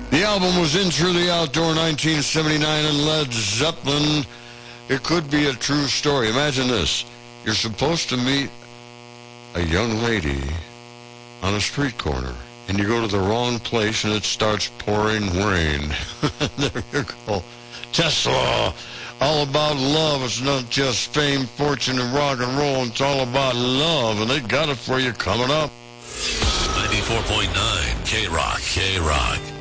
The album was In Through the Outdoor, 1979, and Led Zeppelin. It could be a true story. Imagine this. You're supposed to meet a young lady on a street corner, and you go to the wrong place, and it starts pouring rain. There you go. Tesla, all about love. It's not just fame, fortune, and rock and roll. It's all about love, and they got it for you coming up. 94.9 K-Rock, K-Rock.